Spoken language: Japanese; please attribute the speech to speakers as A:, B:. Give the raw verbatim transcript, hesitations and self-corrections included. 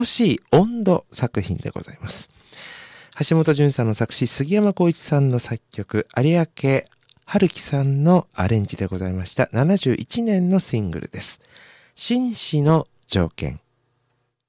A: しい温度作品でございます。橋本淳さんの作詞、杉山浩一さんの作曲、有明春樹さんのアレンジでございました。ななじゅういちねんのシングルです。紳士の条件。